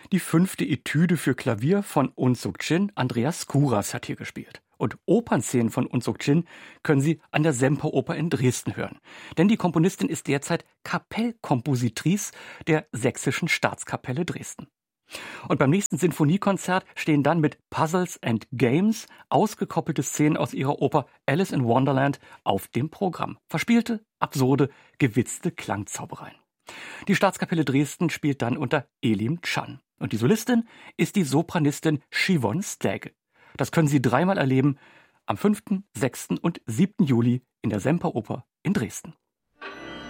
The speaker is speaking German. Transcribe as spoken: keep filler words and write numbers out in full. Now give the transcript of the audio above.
Die fünfte Etüde für Klavier von Unsuk Chin, Andreas Skouras hat hier gespielt. Und Opernszenen von Unsuk Chin können Sie an der Semperoper in Dresden hören. Denn die Komponistin ist derzeit Kapellkompositrice der Sächsischen Staatskapelle Dresden. Und beim nächsten Sinfoniekonzert stehen dann mit Puzzles and Games ausgekoppelte Szenen aus ihrer Oper Alice in Wonderland auf dem Programm. Verspielte, absurde, gewitzte Klangzaubereien. Die Staatskapelle Dresden spielt dann unter Elim Chan. Und die Solistin ist die Sopranistin Siobhan Stagge. Das können Sie dreimal erleben, am fünften, sechsten und siebten Juli in der Semperoper in Dresden.